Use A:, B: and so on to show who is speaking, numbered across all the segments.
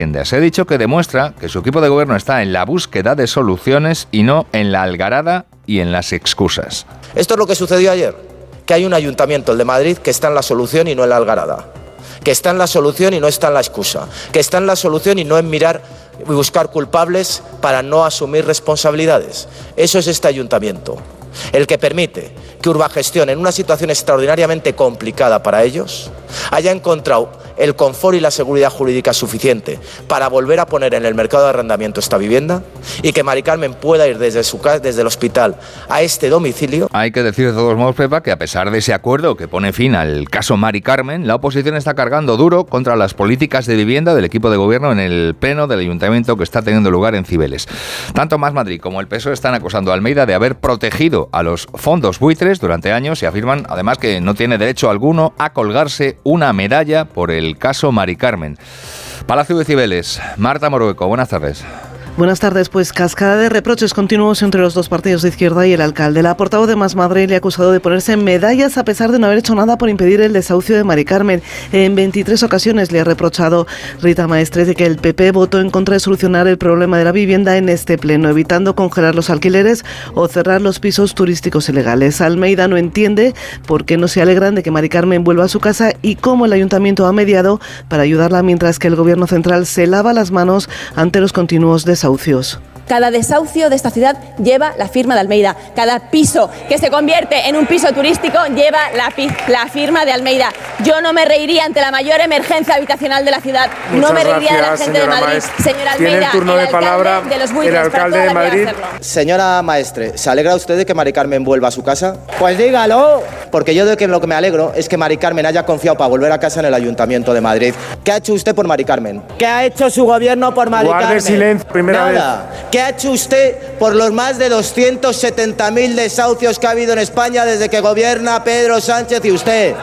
A: Se ha dicho que demuestra que su equipo de gobierno está en la búsqueda de soluciones y no en la algarada y en las excusas.
B: Esto es lo que sucedió ayer, que hay un ayuntamiento, el de Madrid, que está en la solución y no en la algarada, que está en la solución y no está en la excusa, que está en la solución y no en mirar y buscar culpables para no asumir responsabilidades. Eso es este ayuntamiento, el que permite que Urbagestión, en una situación extraordinariamente complicada para ellos, haya encontrado el confort y la seguridad jurídica suficiente para volver a poner en el mercado de arrendamiento esta vivienda y que Mari Carmen pueda ir desde el hospital a este domicilio.
A: Hay que decir de todos modos, Pepa, que a pesar de ese acuerdo que pone fin al caso Mari Carmen, la oposición está cargando duro contra las políticas de vivienda del equipo de gobierno en el pleno del ayuntamiento que está teniendo lugar en Cibeles. Tanto Más Madrid como el PSOE están acusando a Almeida de haber protegido a los fondos buitres durante años y afirman además que no tiene derecho alguno a colgarse una medalla por el caso Mari Carmen. Palacio de Cibeles, Marta Morueco, buenas tardes.
C: Buenas tardes. Pues cascada de reproches continuos entre los dos partidos de izquierda y el alcalde. La portavoz de Más Madrid le ha acusado de ponerse medallas a pesar de no haber hecho nada por impedir el desahucio de Mari Carmen. En 23 ocasiones le ha reprochado Rita Maestre de que el PP votó en contra de solucionar el problema de la vivienda en este pleno, evitando congelar los alquileres o cerrar los pisos turísticos ilegales. Almeida no entiende por qué no se alegran de que Mari Carmen vuelva a su casa y cómo el ayuntamiento ha mediado para ayudarla mientras que el gobierno central se lava las manos ante los continuos desahucios.
D: Cada desahucio de esta ciudad lleva la firma de Almeida. Cada piso que se convierte en un piso turístico lleva la firma de Almeida. Yo no me reiría ante la mayor emergencia habitacional de la ciudad. No me reiría de la gente de Madrid. Señora Almeida,
E: tiene el turno de palabra
D: de los buitres,
E: el alcalde de Madrid.
B: Señora Maestre, ¿se alegra usted de que Mari Carmen vuelva a su casa? Pues dígalo. Porque yo de que lo que me alegro es que Mari Carmen haya confiado para volver a casa en el Ayuntamiento de Madrid. ¿Qué ha hecho usted por Mari Carmen? ¿Qué ha hecho su gobierno por Mari Carmen?
E: Guarde silencio, primera vez.
B: ¿Qué ha hecho usted por los más de 270.000 desahucios que ha habido en España desde que gobierna Pedro Sánchez y usted?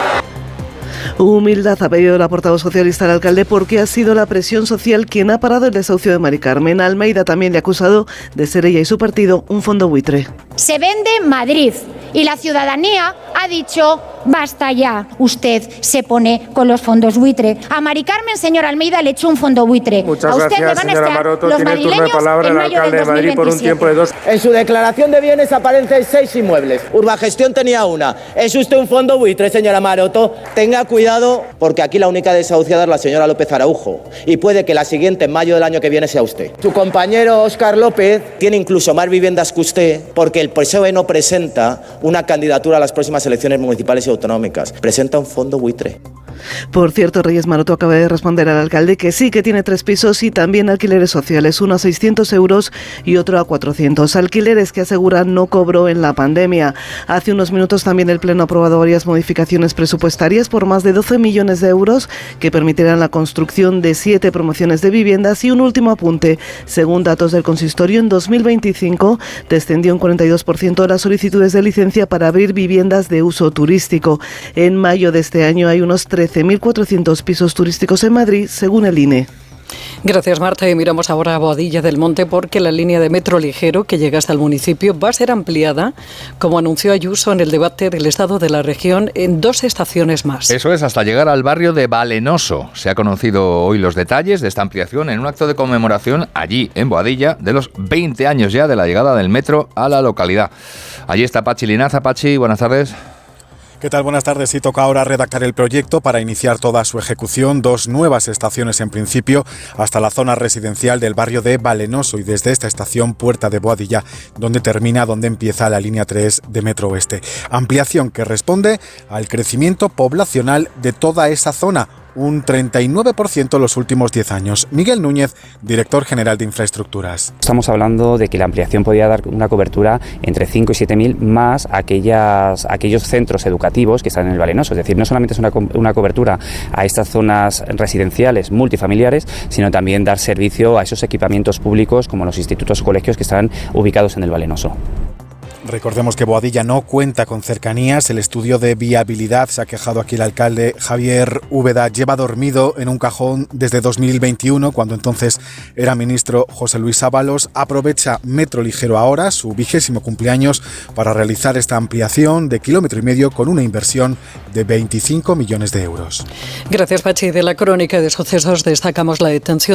C: Humildad ha pedido la portavoz socialista al alcalde porque ha sido la presión social quien ha parado el desahucio de Mari Carmen. Almeida también le ha acusado de ser ella y su partido un fondo buitre.
F: Se vende Madrid y la ciudadanía ha dicho basta ya. Usted se pone con los fondos buitre. A Mari Carmen, señor Almeida, le echó un fondo buitre.
E: Muchas
F: a usted
E: gracias,
F: le van a
E: señora
F: estar
E: Maroto.
F: los
E: Tiene el turno de
F: madrileños
E: palabra
F: en
E: el
F: mayo
E: alcalde
F: del
E: de Madrid por un tiempo de 2.
B: En su declaración de bienes aparecen 6 inmuebles. Urbagestión tenía una. ¿Es usted un fondo buitre, señora Maroto? Tenga cuidado, porque aquí la única desahuciada es la señora López Araujo. Y puede que la siguiente, en mayo del año que viene, sea usted. Su compañero Óscar López tiene incluso más viviendas que usted, porque el PSOE no presenta una candidatura a las próximas elecciones municipales y autonómicas. Presenta un fondo buitre.
C: Por cierto, Reyes Maroto acaba de responder al alcalde que sí, que tiene 3 pisos y también alquileres sociales, uno a 600 euros y otro a 400. Alquileres que asegura no cobró en la pandemia. Hace unos minutos también el Pleno ha aprobado varias modificaciones presupuestarias por más de 12 millones de euros que permitirán la construcción de 7 promociones de viviendas y un último apunte. Según datos del consistorio, en 2025 descendió un 42% las solicitudes de licencia para abrir viviendas de uso turístico. En mayo de este año hay unos 13.400 pisos turísticos en Madrid, según el INE.
G: Gracias, Marta. Y miramos ahora a Boadilla del Monte porque la línea de metro ligero que llega hasta el municipio va a ser ampliada, como anunció Ayuso en el debate del estado de la región, en 2 estaciones más.
A: Eso es, hasta llegar al barrio de Valenoso. Se ha conocido hoy los detalles de esta ampliación en un acto de conmemoración allí, en Boadilla, de los 20 años ya de la llegada del metro a la localidad. Allí está Pachi Linaza. Pachi, buenas tardes.
H: ¿Qué tal? Buenas tardes. Sí, toca ahora redactar el proyecto para iniciar toda su ejecución. 2 nuevas estaciones en principio hasta la zona residencial del barrio de Valenoso y desde esta estación Puerta de Boadilla, donde empieza la línea 3 de Metro Oeste. Ampliación que responde al crecimiento poblacional de toda esa zona, un 39% en los últimos 10 años. Miguel Núñez, director general de Infraestructuras.
I: Estamos hablando de que la ampliación podría dar una cobertura entre 5 y 7.000 más aquellos centros educativos que están en el Valenoso. Es decir, no solamente es una cobertura a estas zonas residenciales multifamiliares, sino también dar servicio a esos equipamientos públicos como los institutos o colegios que están ubicados en el Valenoso.
H: Recordemos que Boadilla no cuenta con cercanías. El estudio de viabilidad, se ha quejado aquí el alcalde Javier Úbeda, lleva dormido en un cajón desde 2021, cuando entonces era ministro José Luis Ábalos. Aprovecha Metro Ligero ahora, su 20º cumpleaños, para realizar esta ampliación de 1,5 km con una inversión de 25 millones de euros.
G: Gracias, Pachi. De la crónica de sucesos destacamos la detención